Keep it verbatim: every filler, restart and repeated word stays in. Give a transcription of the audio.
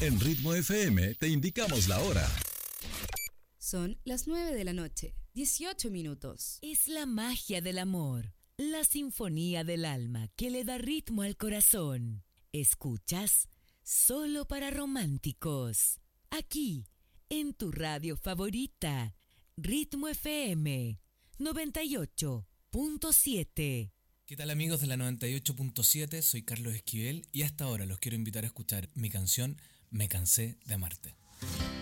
En Ritmo F M te indicamos la hora. Son las nueve de la noche, dieciocho minutos. Es la magia del amor, la sinfonía del alma que le da ritmo al corazón. Escuchas Solo para Románticos, aquí, en tu radio favorita, Ritmo F M noventa y ocho punto siete. ¿Qué tal amigos de la noventa y ocho punto siete? Soy Carlos Esquivel y hasta ahora los quiero invitar a escuchar mi canción Me cansé de amarte.